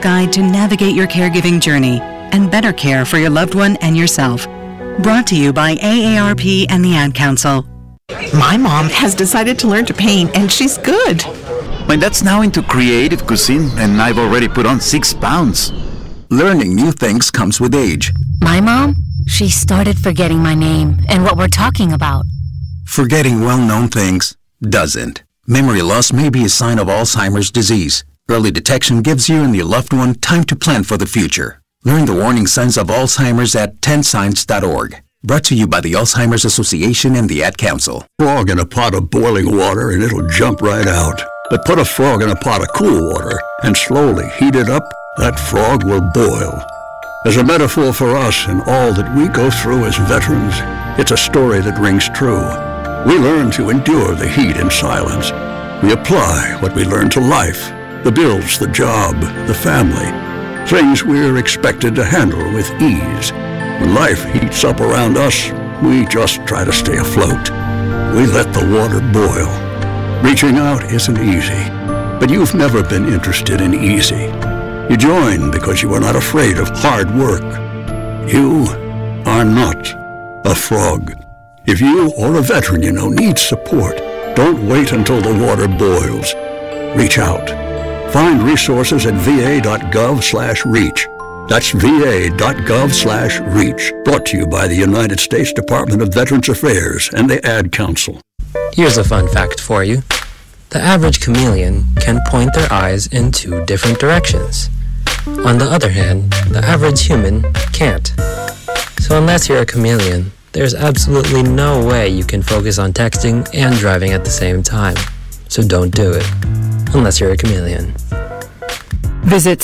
guide to navigate your caregiving journey and better care for your loved one and yourself. Brought to you by AARP and the Ad Council. My mom has decided to learn to paint, and she's good. My dad's now into creative cuisine, and I've already put on 6 pounds. Learning new things comes with age. My mom, she started forgetting my name and what we're talking about. Forgetting well-known things doesn't. Memory loss may be a sign of Alzheimer's disease. Early detection gives you and your loved one time to plan for the future. Learn the warning signs of Alzheimer's at 10signs.org. Brought to you by the Alzheimer's Association and the Ad Council. Frog in a pot of boiling water and it'll jump right out. But put a frog in a pot of cool water and slowly heat it up, that frog will boil. As a metaphor for us and all that we go through as veterans, it's a story that rings true. We learn to endure the heat in silence. We apply what we learn to life, the bills, the job, the family, things we're expected to handle with ease. When life heats up around us, we just try to stay afloat. We let the water boil. Reaching out isn't easy, but you've never been interested in easy. You join because you are not afraid of hard work. You are not a frog. If you or a veteran you know needs support, don't wait until the water boils. Reach out. Find resources at va.gov/reach. That's va.gov/reach. Brought to you by the United States Department of Veterans Affairs and the Ad Council. Here's a fun fact for you. The average chameleon can point their eyes in 2 different directions. On the other hand, the average human can't. So unless you're a chameleon, there's absolutely no way you can focus on texting and driving at the same time. So don't do it, unless you're a chameleon. Visit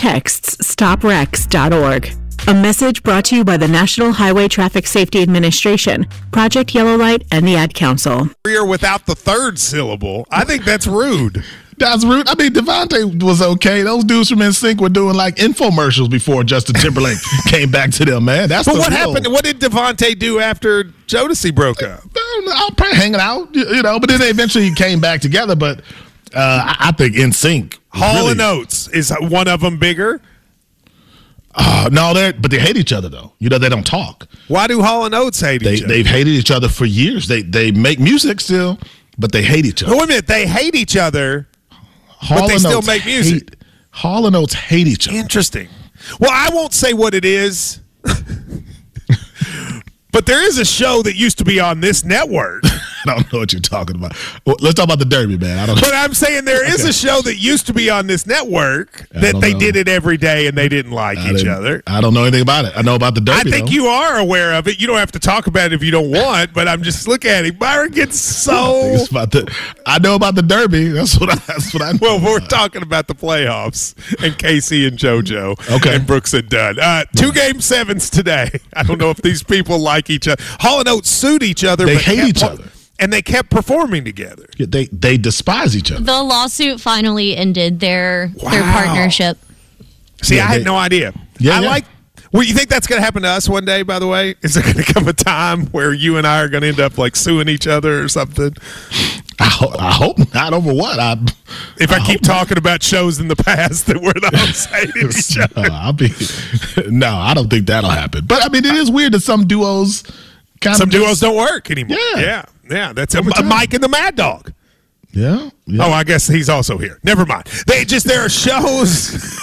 StopTextsStopWrecks.org. A message brought to you by the National Highway Traffic Safety Administration, Project Yellow Light, and the Ad Council. Without the 3rd syllable. I think that's rude. That's rude. I mean, Devontae was okay. Those dudes from NSYNC were doing like infomercials before Justin Timberlake came back to them, man. But what happened? What did Devontae do after Jodeci broke up? Probably hanging out, but then they eventually came back together. But I think NSYNC. Hall & Oates, is one of them bigger? No, but they hate each other, though. They don't talk. Why do Hall & Oates hate each other? They've hated each other for years. They make music still, but they hate each other. Wait a minute. They hate each other, but they still make music. Hall & Oates hate each other. Interesting. Well, I won't say what it is, but there is a show that used to be on this network. I don't know what you're talking about. Well, let's talk about the Derby, man. I don't know. But I'm saying there is a show that used to be on this network that they did it every day and they didn't like each other. I don't know anything about it. I know about the Derby, I think you are aware of it. You don't have to talk about it if you don't want, but I'm just looking at him. Byron gets so... I know about the Derby. That's what I know. Well, we're talking about the playoffs and Casey and JoJo and Brooks and Dunn. 2 Game 7s today. I don't know if these people like each other. Hall & Oates sued each other. They hate each other. And they kept performing together. Yeah, they despise each other. The lawsuit finally ended their partnership. See, I had no idea. Well, you think that's going to happen to us one day, by the way? Is there going to come a time where you and I are going to end up like suing each other or something? I hope not. Over what? If I keep talking about shows in the past that we're the hosts hating each other. No, I don't think that'll happen. But, I mean, it is weird that some duos... Some duos don't work anymore. Yeah. That's Mike and the Mad Dog. Yeah. Oh, I guess he's also here. Never mind. There are shows.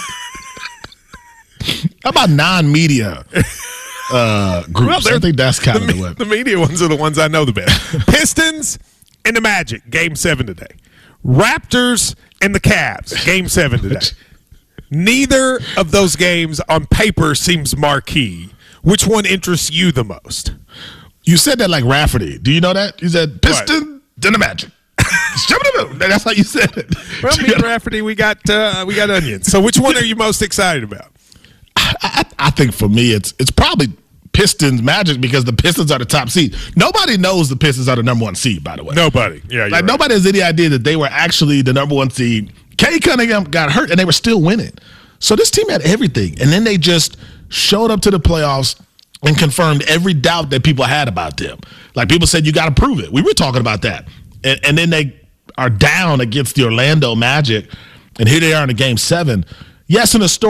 How about non-media groups? I think that's kind of the way. The media ones are the ones I know the best. Pistons and the Magic, Game 7 today. Raptors and the Cavs, Game 7 today. Neither of those games on paper seems marquee. Which one interests you the most? You said that like Rafferty. Do you know that? You said Piston, then the Magic. That's how you said it. Well, me and Rafferty, we got onions. So which one are you most excited about? I think for me, it's probably Pistons Magic because the Pistons are the top seed. Nobody knows the Pistons are the number 1 seed, by the way. Nobody. Yeah, like nobody has any idea that they were actually the number 1 seed. Kay Cunningham got hurt and they were still winning. So this team had everything, and then they just showed up to the playoffs and confirmed every doubt that people had about them. Like people said, you got to prove it. We were talking about that. And then they are down against the Orlando Magic, and here they are in a Game 7. Yes, in a story.